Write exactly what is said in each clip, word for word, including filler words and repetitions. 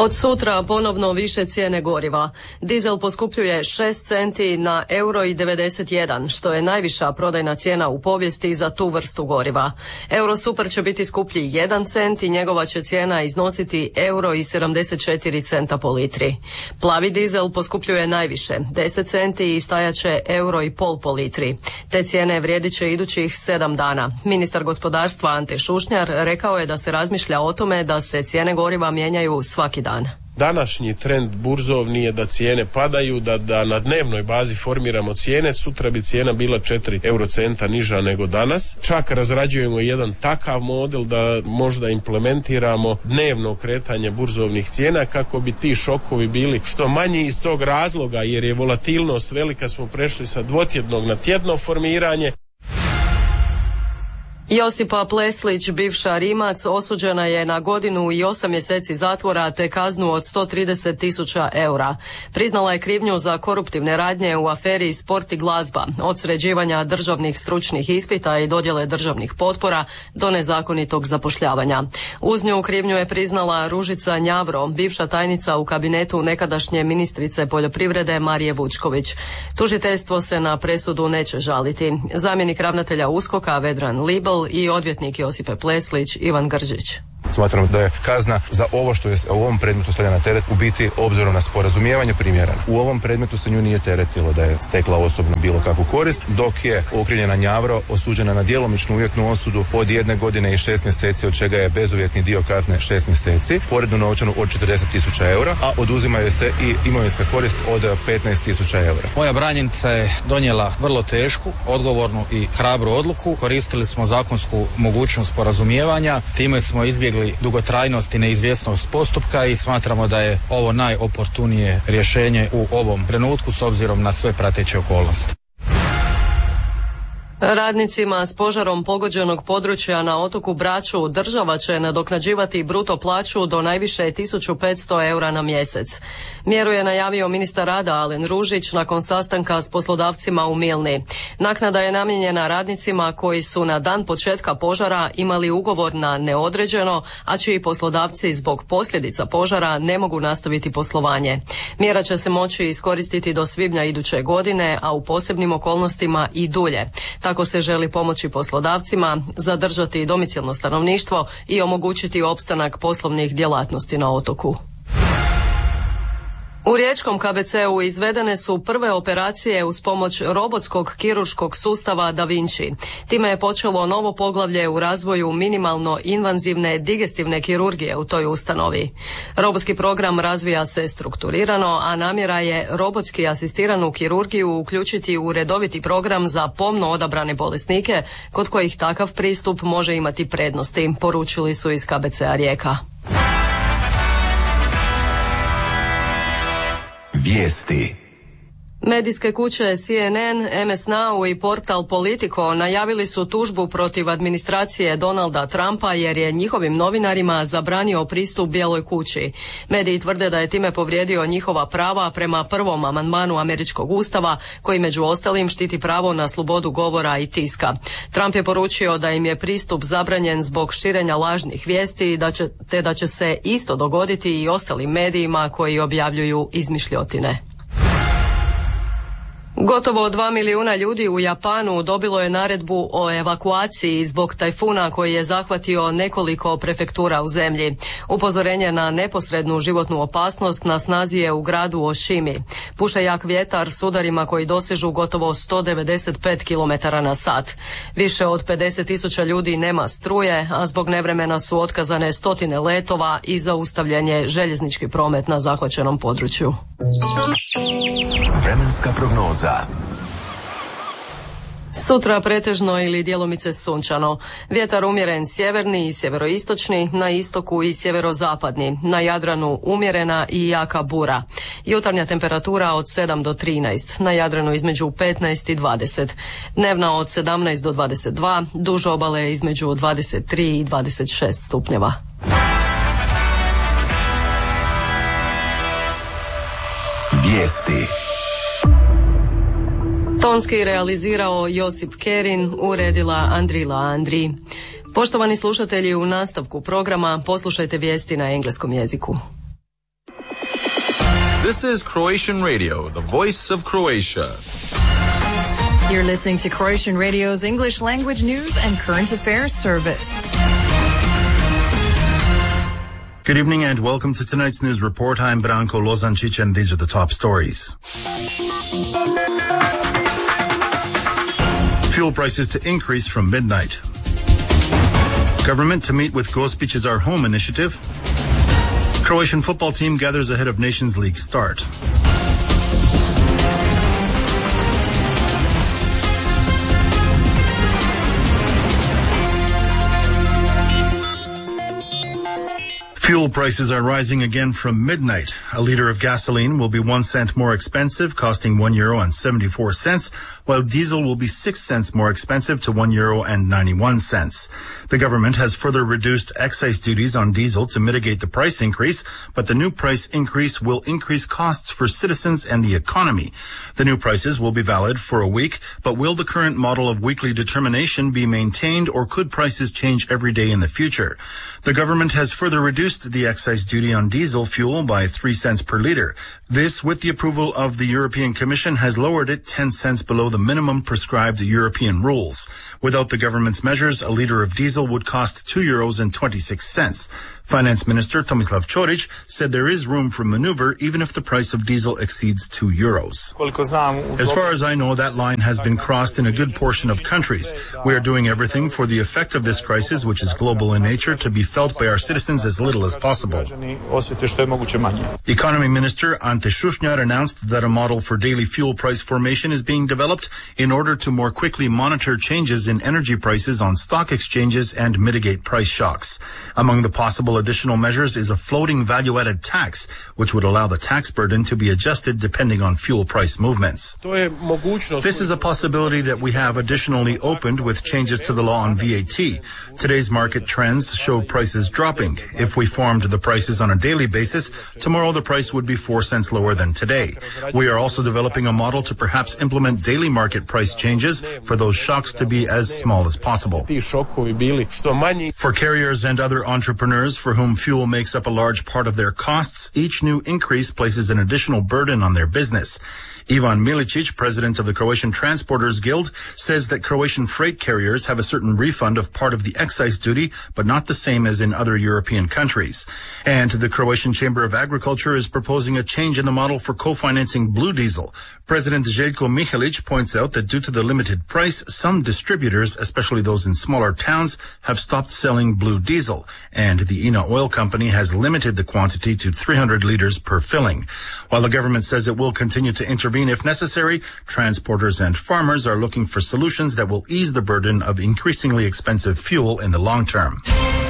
Od sutra ponovno više cijene goriva. Dizel poskupljuje šest centi na euro i devedeset jedan, što je najviša prodajna cijena u povijesti za tu vrstu goriva. Eurosuper će biti skuplji jedan cent i njegova će cijena iznositi euro i sedamdeset četiri centa po litri. Plavi dizel poskupljuje najviše, deset centi i stajaće euro i pol po litri. Te cijene vrijedit će idućih sedam dana. Ministar gospodarstva Ante Šušnjar rekao je da se razmišlja o tome da se cijene goriva mijenjaju svaki dan. Današnji trend burzovni je da cijene padaju, da, da na dnevnoj bazi formiramo cijene. Sutra bi cijena bila četiri eurocenta niža nego danas. Čak razrađujemo jedan takav model da možda implementiramo dnevno kretanje burzovnih cijena kako bi ti šokovi bili što manji iz tog razloga, jer je volatilnost velika, smo prešli sa dvotjednog na tjedno formiranje. Josipa Pleslić, bivša Rimac, osuđena je na godinu i osam mjeseci zatvora te kaznu od sto trideset tisuća eura. Priznala je krivnju za koruptivne radnje u aferi Sport i glazba, od sređivanja državnih stručnih ispita i dodjele državnih potpora do nezakonitog zapošljavanja. Uz nju krivnju je priznala Ružica Njavro, bivša tajnica u kabinetu nekadašnje ministrice poljoprivrede Marije Vučković. Tužiteljstvo se na presudu neće žaliti. Zamjenik ravnatelja USKOK-a Vedran Libel i odvjetnik Josipe Pleslić Ivan Gržić. Smatramo da je kazna za ovo što je u ovom predmetu stavljena na teret u biti obzirom na sporazumijevanje primjerena. U ovom predmetu se nju nije teretilo da je stekla osobno bilo kakvu korist, dok je okrivljena Njavro osuđena na djelomičnu uvjetnu osudu od jedne godine i šest mjeseci, od čega je bezuvjetni dio kazne šest mjeseci, porednu novčanu od četrdeset tisuća eura, a oduzima joj se i imovinska korist od petnaest tisuća eura. Moja branjenica je donijela vrlo tešku, odgovornu i hrabru odluku. Koristili smo zakonsku mogućnost sporazumijevanja, time smo izbjegli dugotrajnost i neizvjesnost postupka i smatramo da je ovo najoportunije rješenje u ovom trenutku s obzirom na sve prateće okolnosti. Radnicima s požarom pogođenog područja na otoku Braču država će nadoknađivati bruto plaću do najviše tisuću petsto eura na mjesec. Mjeru je najavio ministar rada Alen Ružić nakon sastanka s poslodavcima u Milni. Naknada je namijenjena radnicima koji su na dan početka požara imali ugovor na neodređeno, a čiji poslodavci zbog posljedica požara ne mogu nastaviti poslovanje. Mjera će se moći iskoristiti do svibnja iduće godine, a u posebnim okolnostima i dulje. Tako se želi pomoći poslodavcima, zadržati domicilno stanovništvo i omogućiti opstanak poslovnih djelatnosti na otoku. U riječkom K B C-u izvedene su prve operacije uz pomoć robotskog kirurškog sustava Da Vinci. Time je počelo novo poglavlje u razvoju minimalno invazivne digestivne kirurgije u toj ustanovi. Robotski program razvija se strukturirano, a namjera je robotski asistiranu kirurgiju uključiti u redoviti program za pomno odabrane bolesnike, kod kojih takav pristup može imati prednosti, poručili su iz K B C-a Rijeka. Vijesti. Medijske kuće C N N, M S Now i portal Politico najavili su tužbu protiv administracije Donalda Trumpa jer je njihovim novinarima zabranio pristup Bijeloj kući. Mediji tvrde da je time povrijedio njihova prava prema prvom amandmanu američkog ustava, koji među ostalim štiti pravo na slobodu govora i tiska. Trump je poručio da im je pristup zabranjen zbog širenja lažnih vijesti, da će, te da će se isto dogoditi i ostalim medijima koji objavljuju izmišljotine. Gotovo dva milijuna ljudi u Japanu dobilo je naredbu o evakuaciji zbog tajfuna koji je zahvatio nekoliko prefektura u zemlji. Upozorenje na neposrednu životnu opasnost na snazi je u gradu Oshimi. Puše jak vjetar s udarima koji dosežu gotovo sto devedeset pet kilometara na sat. Više od pedeset tisuća ljudi nema struje, a zbog nevremena su otkazane stotine letova i zaustavljen je željeznički promet na zahvaćenom području. Vremenska prognoza. Sutra pretežno ili djelomice sunčano. Vjetar umjeren sjeverni i sjeveroistočni, na istoku i sjeverozapadni. Na Jadranu umjerena i jaka bura. Jutarnja temperatura od sedam do trinaest, na Jadranu između petnaest i dvadeset. Dnevna od sedamnaest do dvadeset dva, duž obale između dvadeset tri i dvadeset šest stupnjeva. Vijesti. Tonski realizirao Josip Kerin, uredila Andrila Andri. Poštovani slušatelji, u nastavku programa poslušajte vijesti na engleskom jeziku. This is Croatian Radio, the voice of Croatia. You're listening to Croatian Radio's English language news and current affairs service. Good evening and welcome to tonight's news report. I'm Branko Lozancic and these are the top stories. Fuel prices to increase from midnight. Government to meet with Gospić is Our Home initiative. Croatian football team gathers ahead of Nations League start. Fuel prices are rising again from midnight. A liter of gasoline will be one cent more expensive, costing one euro and seventy-four cents, while diesel will be six cents more expensive to one euro and ninety-one cents. The government has further reduced excise duties on diesel to mitigate the price increase, but the new price increase will increase costs for citizens and the economy. The new prices will be valid for a week, but will the current model of weekly determination be maintained, or could prices change every day in the future? The government has further reduced the excise duty on diesel fuel by three cents per liter. This, with the approval of the European Commission, has lowered it ten cents below the minimum prescribed European rules. Without the government's measures, a liter of diesel would cost two euros and twenty-six cents. Finance Minister Tomislav Ćorić said there is room for maneuver even if the price of diesel exceeds two euros. As far as I know, that line has been crossed in a good portion of countries. We are doing everything for the effect of this crisis, which is global in nature, to be felt by our citizens as little as possible. Economy Minister Ante Šušnjar announced that a model for daily fuel price formation is being developed in order to more quickly monitor changes in energy prices on stock exchanges and mitigate price shocks. Among the possible additional measures is a floating value-added tax, which would allow the tax burden to be adjusted depending on fuel price movements. This is a possibility that we have additionally opened with changes to the law on V A T. Today's market trends show prices dropping. If we formed the prices on a daily basis, tomorrow the price would be four cents lower than today. We are also developing a model to perhaps implement daily market price changes for those shocks to be as small as possible. For carriers and other entrepreneurs for whom fuel makes up a large part of their costs, each new increase places an additional burden on their business. Ivan Milicic, president of the Croatian Transporters Guild, says that Croatian freight carriers have a certain refund of part of the excise duty, but not the same as in other European countries. And the Croatian Chamber of Agriculture is proposing a change in the model for co-financing blue diesel. President Željko Mihalic points out that due to the limited price, some distributors, especially those in smaller towns, have stopped selling blue diesel, and the I N A Oil Company has limited the quantity to three hundred liters per filling. While the government says it will continue to intervene if necessary, transporters and farmers are looking for solutions that will ease the burden of increasingly expensive fuel in the long term.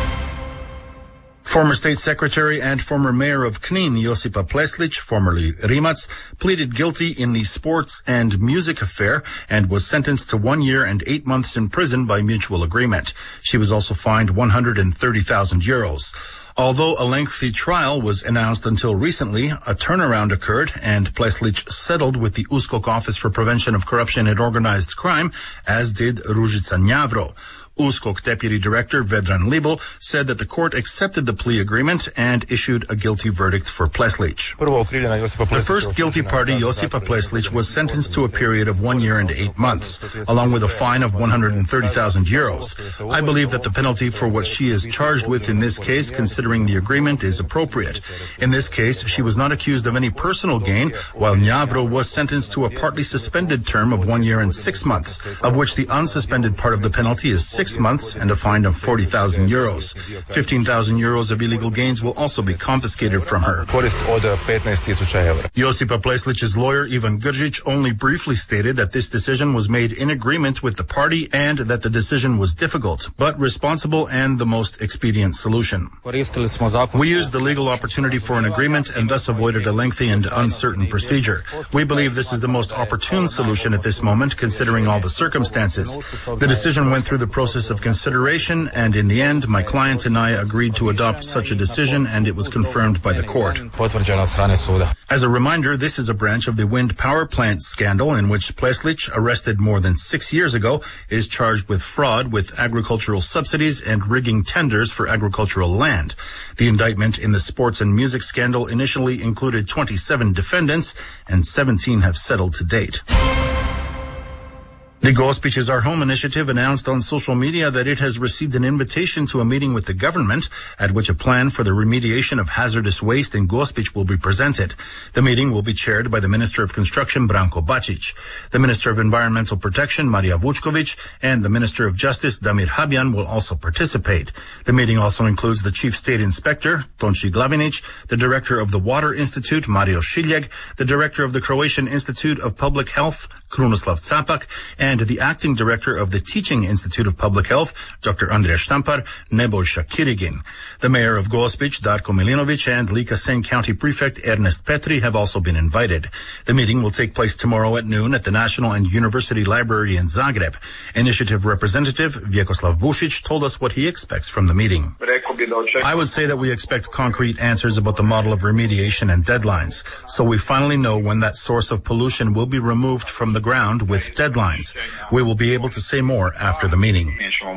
Former State Secretary and former Mayor of Knin, Josipa Pleslić, formerly Rimac, pleaded guilty in the sports and music affair and was sentenced to one year and eight months in prison by mutual agreement. She was also fined one hundred thirty thousand euros. Although a lengthy trial was announced until recently, a turnaround occurred and Pleslić settled with the U S K O K Office for Prevention of Corruption and Organized Crime, as did Ružica Njavro. U S K O K Deputy Director Vedran Libel said that the court accepted the plea agreement and issued a guilty verdict for Pleslić. The first guilty party, Josipa Pleslić, was sentenced to a period of one year and eight months, along with a fine of one hundred thirty thousand euros. I believe that the penalty for what she is charged with in this case, considering the agreement, is appropriate. In this case, she was not accused of any personal gain, while Njavro was sentenced to a partly suspended term of one year and six months, of which the unsuspended part of the penalty is six months and a fine of forty thousand euros. fifteen thousand euros of illegal gains will also be confiscated from her. Josipa Pleslić's lawyer, Ivan Gržić, only briefly stated that this decision was made in agreement with the party and that the decision was difficult, but responsible and the most expedient solution. We used the legal opportunity for an agreement and thus avoided a lengthy and uncertain procedure. We believe this is the most opportune solution at this moment, considering all the circumstances. The decision went through the process process of consideration, and in the end, my client and I agreed to adopt such a decision, and it was confirmed by the court. As a reminder, this is a branch of the wind power plant scandal in which Pleslic, arrested more than six years ago, is charged with fraud with agricultural subsidies and rigging tenders for agricultural land. The indictment in the sports and music scandal initially included twenty-seven defendants, and seventeen have settled to date. The Gospić is Our Home initiative announced on social media that it has received an invitation to a meeting with the government at which a plan for the remediation of hazardous waste in Gospić will be presented. The meeting will be chaired by the Minister of Construction, Branko Bačić. The Minister of Environmental Protection, Marija Vučković, and the Minister of Justice, Damir Habjan, will also participate. The meeting also includes the Chief State Inspector, Tonči Glavinić, the Director of the Water Institute, Mario Šiljeg, the Director of the Croatian Institute of Public Health, Krunoslav Capak, and the Acting Director of the Teaching Institute of Public Health, Doctor Andrija Štampar, Nebojša Kirigin. The Mayor of Gospić, Darko Milinović, and Lika-Sen County Prefect Ernest Petri have also been invited. The meeting will take place tomorrow at noon at the National and University Library in Zagreb. Initiative Representative Vjekoslav Bušić told us what he expects from the meeting. I would say that we expect concrete answers about the model of remediation and deadlines, so we finally know when that source of pollution will be removed from the ground with deadlines. We will be able to say more after the meeting.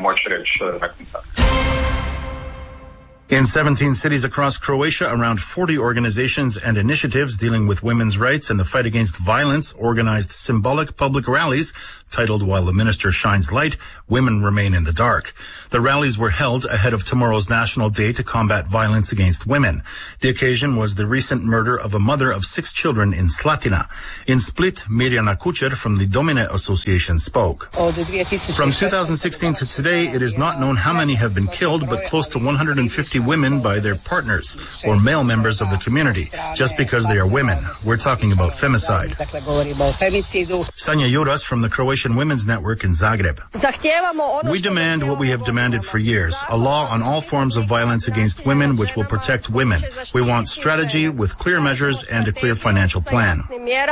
In seventeen cities across Croatia, around forty organizations and initiatives dealing with women's rights and the fight against violence organized symbolic public rallies titled While the Minister Shines Light, Women Remain in the Dark. The rallies were held ahead of tomorrow's National Day to Combat Violence Against Women. The occasion was the recent murder of a mother of six children in Slatina. In Split, Mirjana Kučer from the Domine Association spoke. From two thousand sixteen to today, it is not known how many have been killed, but close to one hundred fifty women by their partners or male members of the community, just because they are women. We're talking about femicide. Sanja Juras from the Croatian Women's Network in Zagreb. We demand what we have demanded for years, a law on all forms of violence against women which will protect women. We want strategy with clear measures and a clear financial plan.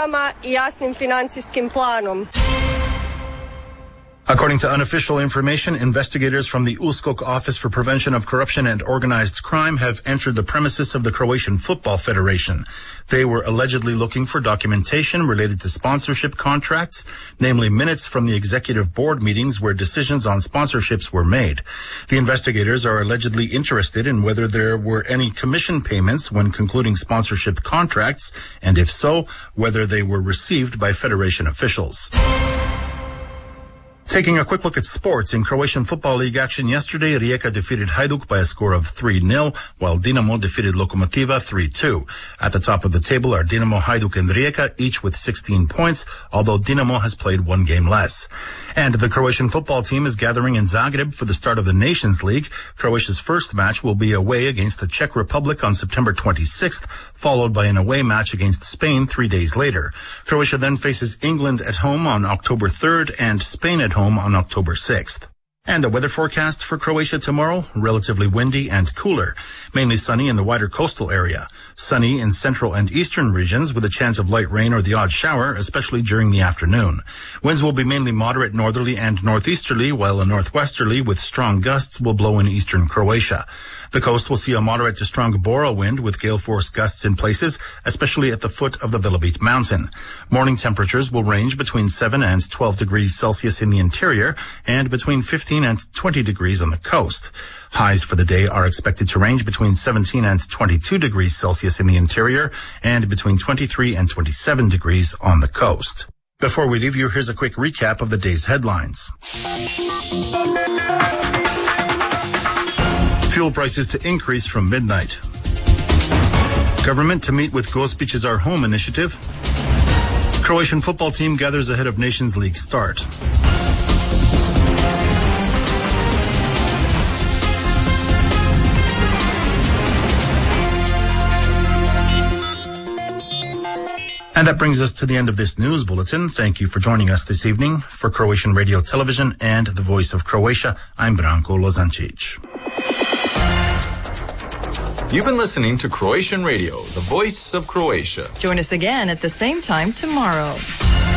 According to unofficial information, investigators from the U S K O K Office for Prevention of Corruption and Organized Crime have entered the premises of the Croatian Football Federation. They were allegedly looking for documentation related to sponsorship contracts, namely minutes from the executive board meetings where decisions on sponsorships were made. The investigators are allegedly interested in whether there were any commission payments when concluding sponsorship contracts, and if so, whether they were received by Federation officials. Taking a quick look at sports, in Croatian Football League action yesterday, Rijeka defeated Hajduk by a score of three nil, while Dinamo defeated Lokomotiva three two. At the top of the table are Dinamo, Hajduk, and Rijeka, each with sixteen points, although Dinamo has played one game less. And the Croatian football team is gathering in Zagreb for the start of the Nations League. Croatia's first match will be away against the Czech Republic on September twenty-sixth, followed by an away match against Spain three days later. Croatia then faces England at home on October third and Spain at home on October sixth. And the weather forecast for Croatia tomorrow, relatively windy and cooler. Mainly sunny in the wider coastal area. Sunny in central and eastern regions with a chance of light rain or the odd shower, especially during the afternoon. Winds will be mainly moderate northerly and northeasterly, while a northwesterly with strong gusts will blow in eastern Croatia. The coast will see a moderate to strong Bora wind with gale force gusts in places, especially at the foot of the Velebit mountain. Morning temperatures will range between seven and twelve degrees Celsius in the interior and between fifteen and twenty degrees on the coast. Highs for the day are expected to range between seventeen and twenty-two degrees Celsius in the interior and between twenty-three and twenty-seven degrees on the coast. Before we leave you, here's a quick recap of the day's headlines. Fuel prices to increase from midnight. Government to meet with Gospić is Our Home initiative. Croatian football team gathers ahead of Nations League start. And that brings us to the end of this news bulletin. Thank you for joining us this evening. For Croatian Radio Television and the Voice of Croatia, I'm Branko Lozancic. You've been listening to Croatian Radio, the Voice of Croatia. Join us again at the same time tomorrow.